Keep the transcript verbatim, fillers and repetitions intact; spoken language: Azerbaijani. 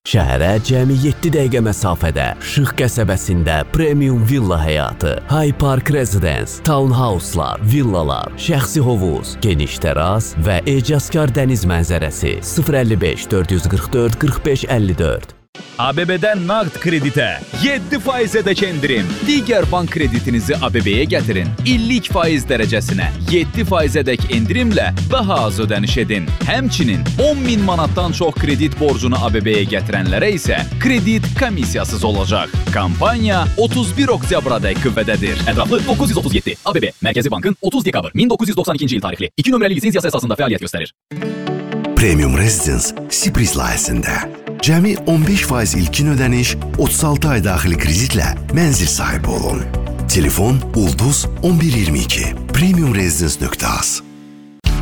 Şəhərə cəmi yeddi dəqiqə məsafədə, Şıx qəsəbəsində premium villa həyatı, High Park Residence, townhouse'lar, villalar, şəxsi hovuz, geniş təras və ecazkar dəniz mənzərəsi. sıfır əlli beş dörd yüz qırx dörd qırx beş əlli dörd. A B B-dən nağd kreditə yeddi faizədək endirim. Digər bank kreditinizi A B B-yə gətirin. illik faiz dərəcəsinə yeddi faizədək endirimlə daha az ödəniş edin. Həmçinin on min manatdan çox kredit borcunu A B B-yə gətirənlərə isə kredit komissiyasız olacaq. Kampaniya otuz bir oktyabrədək qüvvədədir. Ətraflı doqquz yüz otuz yeddi. A B B Mərkəzi Bankın otuz dekabr min doqquz yüz doxsan ikinci il tarixli iki nömrəli lisenziyası əsasında fəaliyyət göstərir. Premium Residence Sipris layihəsində cəmi on beş faiz ilkin ödəniş, otuz altı ay daxili kreditlə mənzil sahibi olun. Telefon Ulduz on bir iyirmi iki premium residence nöqtə az.